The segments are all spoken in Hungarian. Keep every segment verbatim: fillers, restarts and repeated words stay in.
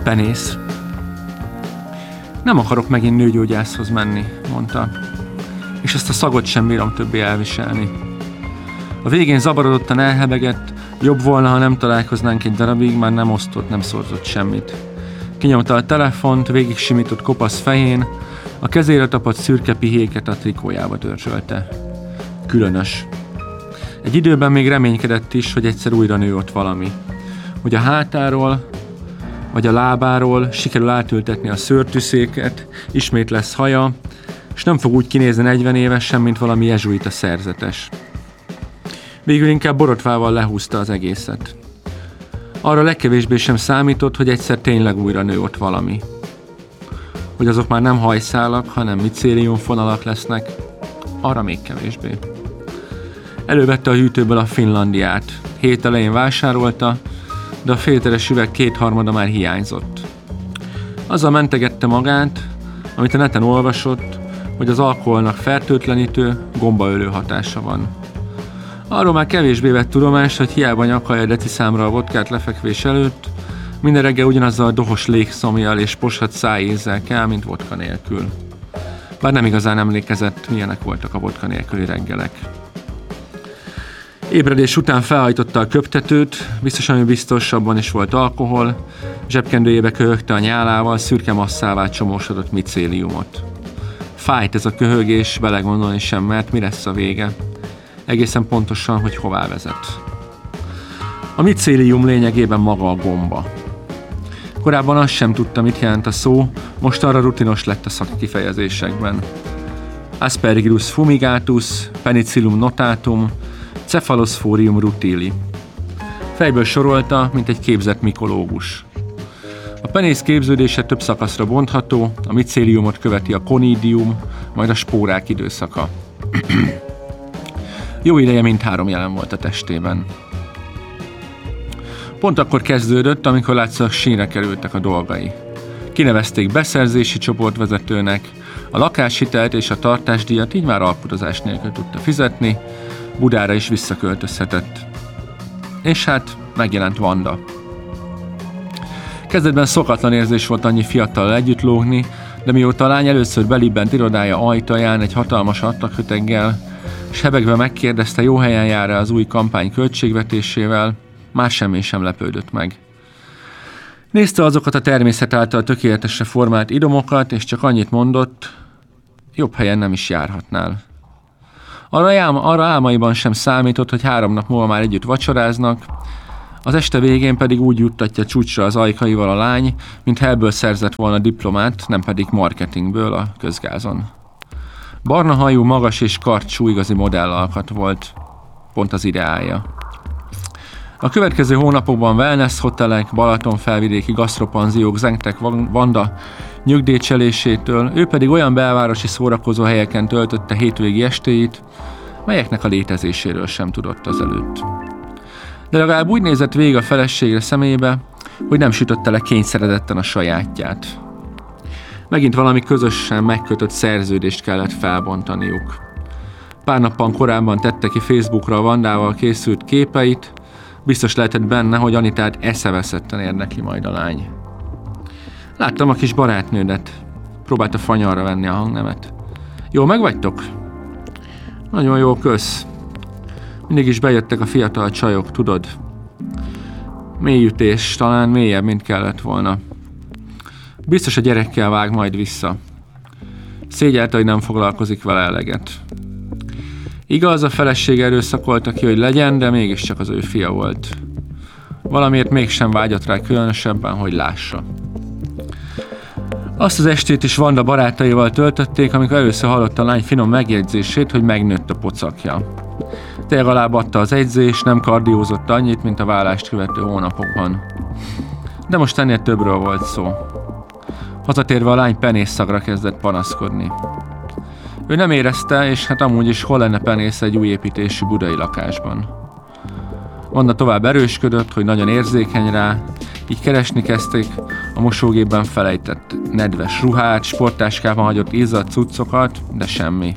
Penész. Nem akarok megint nőgyógyászhoz menni, mondta. És ezt a szagot sem bírom többé elviselni. A végén zavarodottan elhebegett, jobb volna, ha nem találkoznánk egy darabig, már nem osztott, nem szorzott semmit. Kinyomta a telefont, végig simított kopasz fején, a kezére tapadt szürke pihéket a trikójába törzsölte. Különös. Egy időben még reménykedett is, hogy egyszer újra nő ott valami. Hogy a hátáról, vagy a lábáról sikerül átültetni a szőrtűszéket, ismét lesz haja, és nem fog úgy kinézni negyven évesen, mint valami jezsuita szerzetes. Végül inkább borotvával lehúzta az egészet. Arra legkevésbé sem számított, hogy egyszer tényleg újra nő ott valami. Hogy azok már nem hajszálak, hanem micéliumfonalak lesznek, arra még kevésbé. Elővette a hűtőből a Finlandiát. Hét elején vásárolta, de a félteres üveg kétharmada már hiányzott. Azzal mentegette magát, amit a neten olvasott, hogy az alkoholnak fertőtlenítő, gombaölő hatása van. Arról már kevésbé vett tudomást, hogy hiába nyakalja deciszámra a vodkát lefekvés előtt, minden reggel ugyanazzal a dohos légszomjal és poshat szájízzel kell, mint vodka nélkül. Bár nem igazán emlékezett, milyenek voltak a vodka nélküli reggelek. Ébredés után felhajtotta a köptetőt, biztosan, hogy biztos, abban is volt alkohol, zsebkendőjébe köhögte a nyálával szürke masszává csomósodott micéliumot. Fájt ez a köhögés, belegondolni sem mert, mi lesz a vége. Egészen pontosan, hogy hová vezet. A micélium lényegében maga a gomba. Korábban azt sem tudta, mit jelent a szó, most arra rutinos lett a szakkifejezésekben. Aspergillus fumigatus, Penicillum notatum, Cephalosporium rutili. Fejből sorolta, mint egy képzett mikológus. A penész képződése több szakaszra bontható, a micéliumot követi a konidium, majd a spórák időszaka. Jó ideje mindhárom jelen volt a testében. Pont akkor kezdődött, amikor látszólag sínre kerültek a dolgai. Kinevezték beszerzési csoportvezetőnek, a lakáshitelt és a tartásdíjat így már alkudozás nélkül tudta fizetni, Budára is visszaköltözhetett. És hát megjelent Vanda. Kezdetben szokatlan érzés volt annyi fiatallal együtt lógni, de mióta a lány először belibbent irodája ajtaján egy hatalmas attaköteggel, s hebegve megkérdezte, jó helyen jár-e az új kampány költségvetésével, már semmi sem lepődött meg. Nézte azokat a természet által tökéletesre formált idomokat, és csak annyit mondott, jobb helyen nem is járhatnál. Arra, álma, arra álmaiban sem számított, hogy három nap múlva már együtt vacsoráznak, az este végén pedig úgy juttatja csúcsra az ajkaival a lány, mint helyből szerzett volna diplomát, nem pedig marketingből a közgázon. Barna hajú, magas és karcsú igazi modellalkat volt, pont az ideálja. A következő hónapokban wellness hotelek, Balatonfelvidéki gasztropanziók zengtek Vanda nyugdíjcselésétől, ő pedig olyan belvárosi szórakozó helyeken töltötte hétvégi estéit, melyeknek a létezéséről sem tudott azelőtt. De legalább úgy nézett végig a feleségre szemébe, hogy nem sütötte le kényszeredetten a sajátját. Megint valami közösen megkötött szerződést kellett felbontaniuk. Pár nappal korábban tette ki Facebookra a Vandával készült képeit, biztos lehetett benne, hogy Anitát eszeveszetten érdekli majd a lány. Láttam a kis barátnődet. Próbálta fanyalra venni a hangnemet. Jól megvagytok? Nagyon jó, kösz. Mindig is bejöttek a fiatal csajok, tudod. Mélyütés, talán mélyebb, mint kellett volna. Biztos a gyerekkel vág majd vissza. Szégyelte, hogy nem foglalkozik vele eleget. Igaz, a feleség erőszakolta ki, hogy legyen, de mégiscsak az ő fia volt. Valamiért mégsem vágyott rá különösebben, hogy lássa. Azt az estét is Vanda barátaival töltötték, amikor először hallott a lány finom megjegyzését, hogy megnőtt a pocakja. Tényleg alább adta az edzés, nem kardiózott annyit, mint a vállást követő hónapokban. De most ennél többről volt szó. Hazatérve a lány penésszagra kezdett panaszkodni. Ő nem érezte, és hát amúgy is hol lenne penész egy új építésű budai lakásban. Vanda tovább erősködött, hogy nagyon érzékeny rá, így keresni kezdték a mosógépben felejtett nedves ruhát, sporttáskában hagyott izzadt cuccokat, de semmi.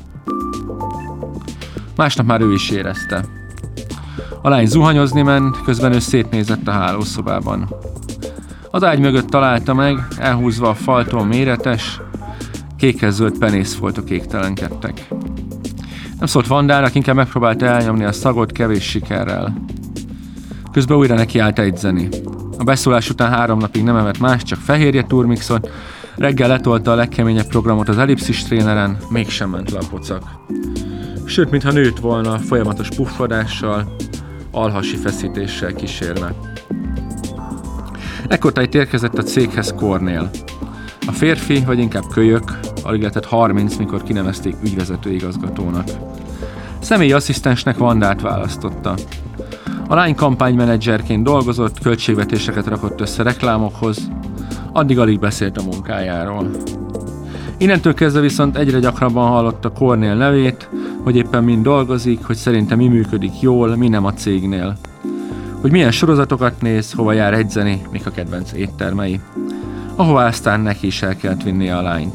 Másnap már ő is érezte. A lány zuhanyozni ment, közben ő szétnézett a hálószobában. Az ágy mögött találta meg, elhúzva a faltól méretes, kékes-zöld penészfoltok égtelenkedtek. Nem szólt Vandának, inkább megpróbálta elnyomni a szagot kevés sikerrel. Közben újra nekiállt edzeni. A beszólás után három napig nem evett más, csak fehérje turmixot, reggel letolta a legkeményebb programot az ellipszis tréneren, mégsem ment le a pocak. Sőt, mintha nőtt volna folyamatos puffadással, alhasi feszítéssel kísérve. Ekkortájt érkezett a céghez Kornél. A férfi, vagy inkább kölyök, alig lehetett harminc, mikor kinevezték ügyvezető igazgatónak. Személyi asszisztensnek Vandát választotta. A lány kampánymenedzserként dolgozott, költségvetéseket rakott össze reklámokhoz, addig alig beszélt a munkájáról. Innentől kezdve viszont egyre gyakrabban hallotta Kornél nevét, hogy éppen mind dolgozik, hogy szerinte mi működik jól, mi nem a cégnél. Hogy milyen sorozatokat néz, hova jár edzeni, mik a kedvenc éttermei. Ahová aztán neki is el kellett vinnie a lányt.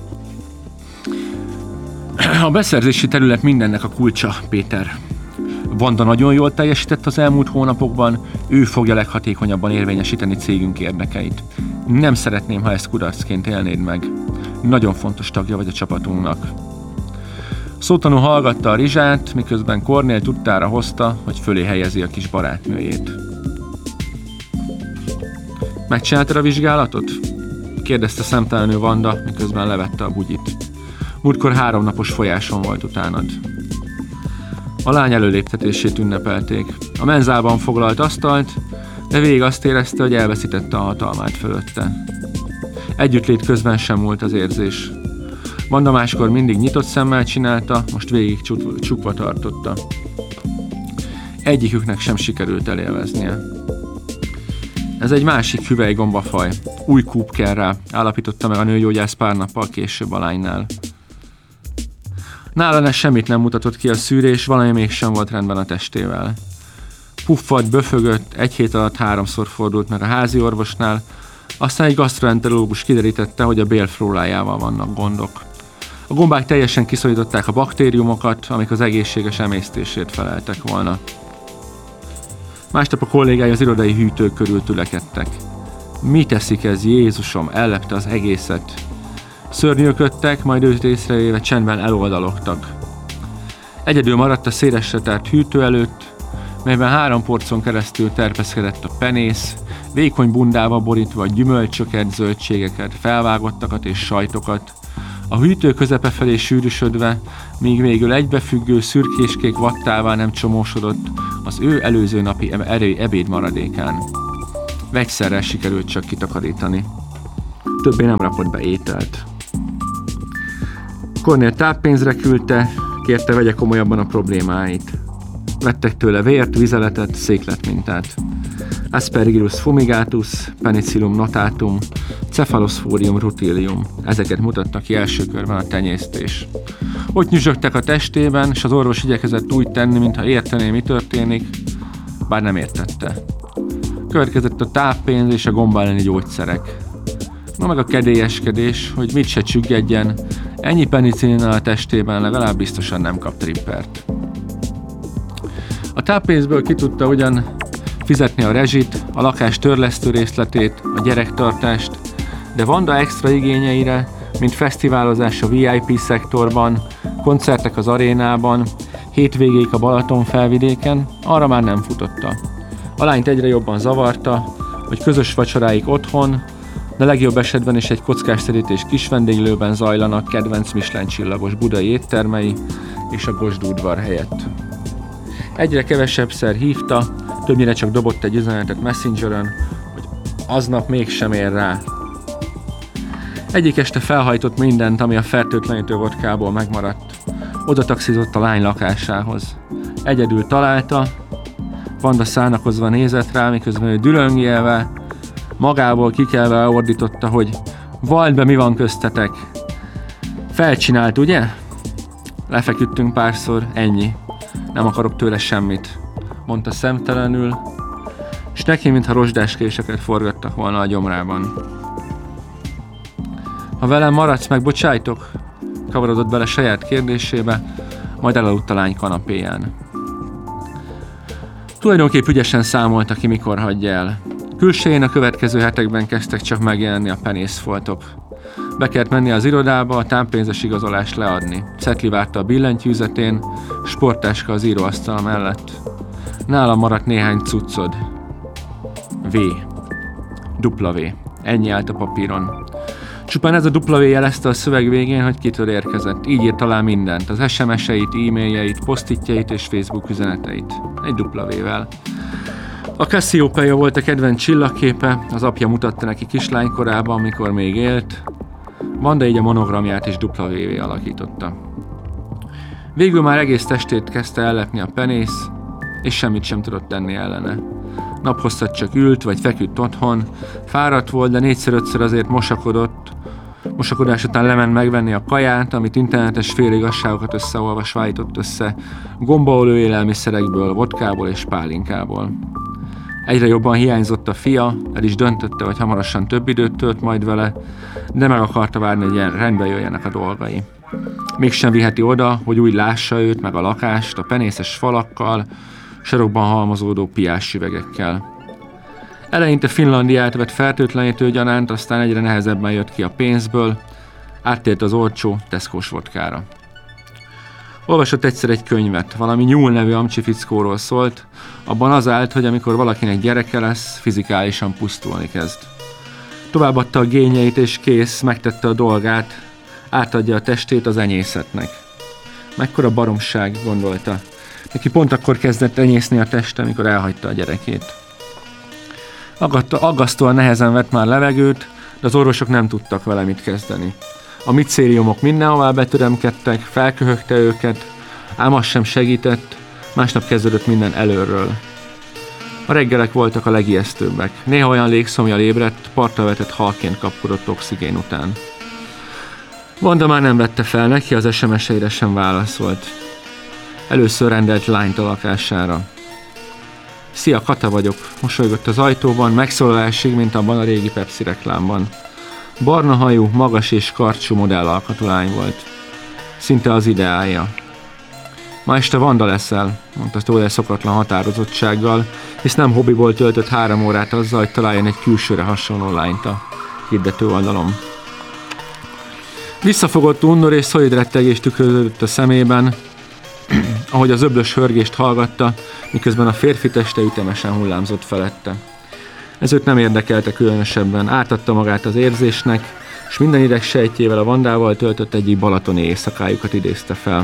A beszerzési terület mindennek a kulcsa, Péter. Vanda nagyon jól teljesített az elmúlt hónapokban, ő fogja leghatékonyabban érvényesíteni cégünk érdekeit. Nem szeretném, ha ezt kudarcként élnéd meg. Nagyon fontos tagja vagy a csapatunknak. Szótanú hallgatta a rizsát, miközben Kornél tudtára hozta, hogy fölé helyezi a kis barátnőjét. Megcsináltad a vizsgálatot? Kérdezte szemtelenül Vanda, miközben levette a bugyit. Múltkor háromnapos folyáson volt utánad. A lány előléptetését ünnepelték. A menzában foglalt asztalt, de végig azt érezte, hogy elveszítette a hatalmát fölötte. Együttlét közben sem múlt az érzés. Vanda máskor mindig nyitott szemmel csinálta, most végig csukva tartotta. Egyiküknek sem sikerült elélveznie. Ez egy másik hüvelygombafaj. Új kúp kell rá, állapította meg a nőgyógyász pár nappal később a lánynál. Nála ne semmit nem mutatott ki a szűrés, valami mégsem volt rendben a testével. Puffat, böfögött, egy hét alatt háromszor fordult meg a házi orvosnál, aztán egy gasztroenterológus kiderítette, hogy a bélflórájával vannak gondok. A gombák teljesen kiszorították a baktériumokat, amik az egészséges emésztésért feleltek volna. Másnap a kollégái az irodai hűtők körül tülekedtek. Mi teszik ez, Jézusom, ellepte az egészet. Szörnyűködtek, majd őt észrevéve csendben eloldalogtak. Egyedül maradt a szélesre tárt hűtő előtt, melyben három porcon keresztül terpeszkedett a penész, vékony bundába borítva a gyümölcsöket, zöldségeket, felvágottakat és sajtokat, a hűtő közepe felé sűrűsödve, míg végül egybefüggő szürkéskék vattává nem csomósodott az ő előző napi ebéd maradékán. Vegyszerrel sikerült csak kitakarítani. Többé nem rakott be ételt. Kornél táppénzre küldte, kérte, vegye komolyabban a problémáit. Vettek tőle vért, vizeletet, székletmintát. Aspergillus fumigatus, Penicillium notatum, Cephalosporium rutilium. Ezeket mutatta ki első körben a tenyésztés. Ott nyüzsögtek a testében, és az orvos igyekezett úgy tenni, mintha értené, mi történik, bár nem értette. Következett a táppénz és a gomba elleni gyógyszerek. Na meg a kedélyeskedés, hogy mit se csüggedjen, ennyi penicillinnal a testében legalább biztosan nem kap trippert. A táppénzből ki tudta ugyan fizetni a rezsit, a lakás törlesztő részletét, a gyerektartást, de Vanda extra igényeire, mint fesztiválozás a vé i pé szektorban, koncertek az arénában, hétvégék a Balaton felvidéken, arra már nem futotta. A lányt egyre jobban zavarta, hogy közös vacsoráik otthon, de legjobb esetben is egy kockásszerítés kis vendéglőben zajlanak kedvenc Michelin csillagos budai éttermei és a Gosd udvar helyett. Egyre kevesebbszer hívta, többnyire csak dobott egy üzenetet Messengeren, hogy aznap mégsem ér rá. Egyik este felhajtott mindent, ami a fertőtlenítő vodkából megmaradt. Oda taxizott a lány lakásához. Egyedül találta, Vanda szánakozva nézett rá, miközben ő dülöngélve, magából kikelve ordította, hogy valld be, mi van köztetek. Felcsinált, ugye? Lefeküdtünk párszor, ennyi. Nem akarok tőle semmit, mondta szemtelenül, és neki, mintha rozsdáskéseket forgattak volna a gyomrában. Ha velem maradsz, megbocsájtok? Kavarodott bele saját kérdésébe, majd elaludt a lány kanapéján. Tulajdonképp ügyesen számolta ki, mikor hagyja el. Külsején a következő hetekben kezdtek csak megjelenni a penészfoltok. Be kellett menni az irodába, a támpénzes igazolást leadni. Cetli várta a billentyűzetén, sportáska az íróasztal mellett. Nálam maradt néhány cuccod. V. Dupla V. Ennyi állt a papíron. Csupán ez a dupla V jelezte a szöveg végén, hogy kitől érkezett. Így írt alá mindent. Az es em es-eit, e-mailjeit, posztitjeit és Facebook üzeneteit. Egy dupla V-vel. A Cassiopeia volt a kedvenc csillagképe, az apja mutatta neki kislánykorában, amikor még élt. Vanda így a monogramját is dupla vé-vé alakította. Végül már egész testét kezdte ellepni a penész, és semmit sem tudott tenni ellene. Naphosszat csak ült, vagy feküdt otthon, fáradt volt, de négyszer-ötször azért mosakodott. Mosakodás után lement megvenni a kaját, amit internetes féligazságokat összeolvasva állított össze, gombaolő élelmiszerekből, vodkából és pálinkából. Egyre jobban hiányzott a fia, el is döntötte, hogy hamarosan több időt tölt majd vele, de meg akarta várni, hogy ilyen rendbe jöjjenek a dolgai. Mégsem viheti oda, hogy úgy lássa őt, meg a lakást, a penészes falakkal, sarokban halmozódó piás üvegekkel. Eleinte Finlandiát vett fertőtlenítő gyanánt, aztán egyre nehezebben jött ki a pénzből, áttért az olcsó Tesco-s vodkára. Olvasott egyszer egy könyvet, valami Nyúl nevű amcsifickóról szólt, abban az állt, hogy amikor valakinek gyereke lesz, fizikálisan pusztulni kezd. Továbbadta a gényeit és kész, megtette a dolgát, átadja a testét az enyészetnek. Mekkora baromság, gondolta. Neki pont akkor kezdett enyészni a teste, amikor elhagyta a gyerekét. Aggasztóan nehezen vett már levegőt, de az orvosok nem tudtak vele mit kezdeni. A micéliumok mindenhová betöremkedtek, felköhögte őket, ám az sem segített, másnap kezdődött minden előről. A reggelek voltak a legijesztőbbek. Néha olyan légszomjal ébredt, partra vetett halként kapkodott oxigén után. Vanda már nem vette fel neki, az es em es-eire sem válaszolt. Először rendelt lányt a lakására. Szia, Kata vagyok, mosolygott az ajtóban, megszólalásig, mint abban a régi Pepsi reklámban. Barna hajú, magas és karcsú modellalkatú lány volt. Szinte az ideálja. Ma este Vanda leszel, mondta tőle szokatlan határozottsággal, hisz nem hobbiból töltött három órát azzal, hogy találjon egy külsőre hasonló lányt a hirdető oldalon. Visszafogott undor és szolid rettegés tükröződött a szemében, ahogy az öblös hörgést hallgatta, miközben a férfi teste ütemesen hullámzott felette. Ez őt nem érdekelte különösebben, átadta magát az érzésnek, és minden ideg sejtjével a Vandával töltött egyik balatoni éjszakájukat idézte fel.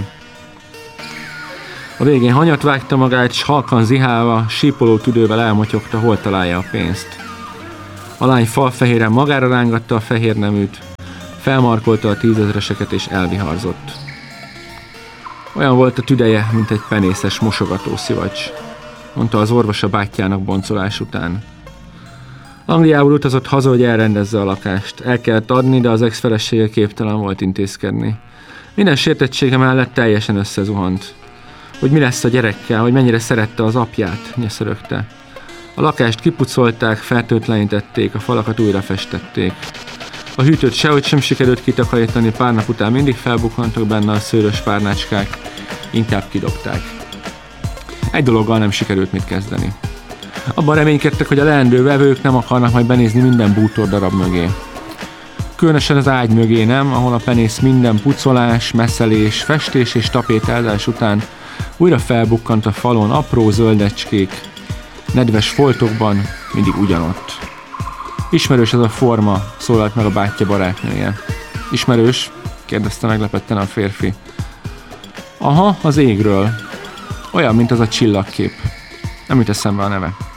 A végén hanyat vágta magát, s halkan zihálva, sípoló tüdővel elmotyogta, hol találja a pénzt. A lány falfehéren magára rángatta a fehér neműt, felmarkolta a tízezreseket és elviharzott. Olyan volt a tüdeje, mint egy penészes mosogató szivacs, mondta az orvos a bátyjának boncolás után. Angliából utazott haza, hogy elrendezze a lakást. El kellett adni, de az ex-felesége képtelen volt intézkedni. Minden sértettsége mellett teljesen összezuhant. Hogy mi lesz a gyerekkel, hogy mennyire szerette az apját, nyeszörögte. A lakást kipucolták, fertőtlenítették, a falakat újra festették. A hűtőt sehogy sem sikerült kitakarítani, pár nap után mindig felbukkantak benne a szőrös párnácskák, inkább kidobták. Egy dologgal nem sikerült mit kezdeni. Abban reménykedtek, hogy a leendő vevők nem akarnak majd benézni minden bútor darab mögé. Különösen az ágy mögé nem, ahol a penész minden pucolás, messzelés, festés és tapétázás után újra felbukkant a falon apró zöldecskék, nedves foltokban, mindig ugyanott. Ismerős ez a forma, szólalt meg a bátyja barátnője. Ismerős? Kérdezte meglepetten a férfi. Aha, az égről. Olyan, mint az a csillagkép. Nem jut eszembe a neve.